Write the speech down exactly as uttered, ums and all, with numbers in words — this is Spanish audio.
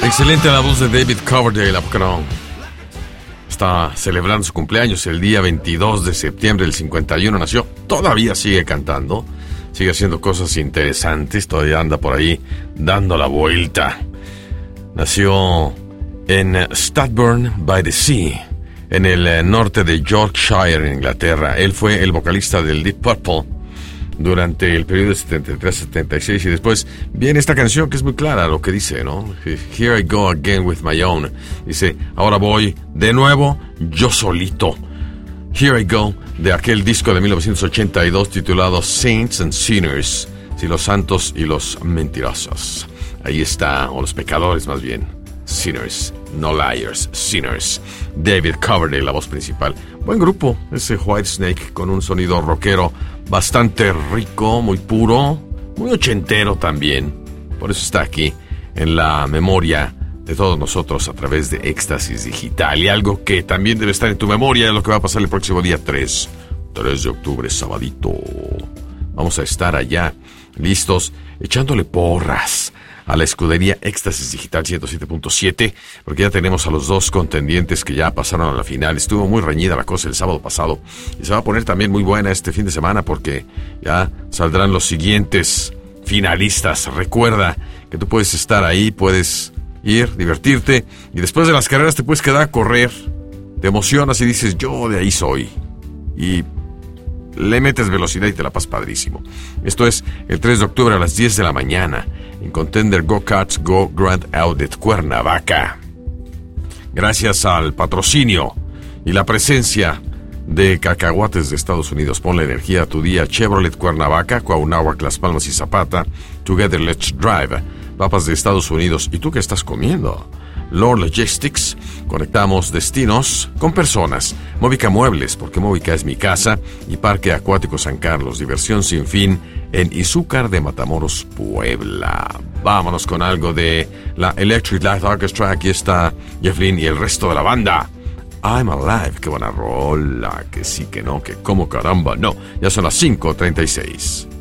Excelente la voz de David Coverdale. Está celebrando su cumpleaños el día veintidós de septiembre del cincuenta y uno. Nació, todavía sigue cantando, sigue haciendo cosas interesantes, todavía anda por ahí dando la vuelta. Nació en Stadburn by the Sea, en el norte de Yorkshire, en Inglaterra. Él fue el vocalista del Deep Purple durante el periodo de setenta y tres a setenta y seis, y después viene esta canción que es muy clara lo que dice, ¿no? Here I go again with my own. Dice, ahora voy de nuevo yo solito. Here I go, de aquel disco de mil novecientos ochenta y dos titulado Saints and Sinners, si los santos y los mentirosos. Ahí está, o los pecadores más bien. Sinners, no liars, sinners. David Coverdale, la voz principal. Buen grupo, ese Whitesnake, con un sonido rockero bastante rico, muy puro, muy ochentero también. Por eso está aquí, en la memoria de todos nosotros a través de Éxtasis Digital. Y algo que también debe estar en tu memoria es lo que va a pasar el próximo día tres de octubre, sabadito. Vamos a estar allá, listos, echándole porras a la escudería Éxtasis Digital ciento siete punto siete, porque ya tenemos a los dos contendientes que ya pasaron a la final. Estuvo muy reñida la cosa el sábado pasado y se va a poner también muy buena este fin de semana, porque ya saldrán los siguientes finalistas. Recuerda que tú puedes estar ahí, puedes ir, divertirte, y después de las carreras te puedes quedar a correr, te emocionas y dices, yo de ahí soy, y le metes velocidad y te la pasas padrísimo. Esto es el tres de octubre a las diez de la mañana en Contender Go-Karts Go Grand Audit Cuernavaca. Gracias al patrocinio y la presencia de Cacahuates de Estados Unidos. Ponle energía a tu día. Chevrolet Cuernavaca, Cuauhnáhuac, Las Palmas y Zapata. Together Let's Drive. Papas de Estados Unidos. ¿Y tú qué estás comiendo? Lord Logistics, conectamos destinos con personas. Móvica Muebles, porque Móvica es mi casa. Y Parque Acuático San Carlos, diversión sin fin en Izúcar de Matamoros, Puebla. Vámonos con algo de la Electric Light Orchestra. Aquí está Jeff Lynne y el resto de la banda. I'm Alive, qué buena rola, que sí, que no, que como caramba, no. Ya son las cinco treinta y seis.